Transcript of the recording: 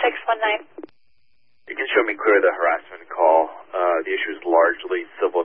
X19. You can show me clear the harassment call. The issue is largely civil